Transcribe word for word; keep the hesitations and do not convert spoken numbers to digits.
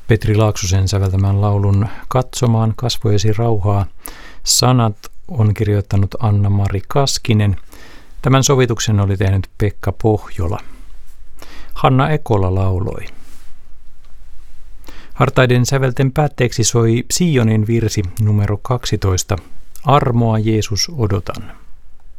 Petri Laaksosen säveltämän laulun Katsomaan kasvojesi rauhaa. Sanat on kirjoittanut Anna-Mari Kaskinen. Tämän sovituksen oli tehnyt Pekka Pohjola. Hanna Ekola lauloi. Hartaiden sävelten päätteeksi soi Sionin virsi numero kaksitoista. Armoa Jeesus odotan.